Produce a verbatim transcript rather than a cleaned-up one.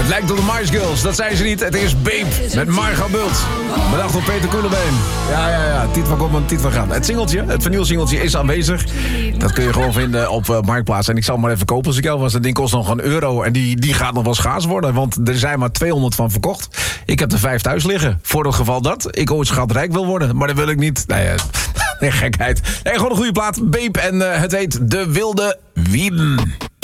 Het lijkt op de Mice Girls, dat zijn ze niet. Het is Babe met Margot Bult. Bedacht door Peter Koelebeen. Ja, ja, ja. Tiet van Kom en Tiet van Gaan. Het singeltje, het vernieuwsingeltje is aanwezig. Dat kun je gewoon vinden op uh, Marktplaats. En ik zal hem maar even kopen als ik jou was. Dat ding kost nog een euro. En die, die gaat nog wel schaars worden. Want er zijn maar tweehonderd van verkocht. Ik heb er vijf thuis liggen. Voor het geval dat ik ooit schatrijk wil worden. Maar dat wil ik niet. Nee, uh, nee gekheid. Nee, gewoon een goede plaat. Babe en uh, het heet De Wilde Wieden.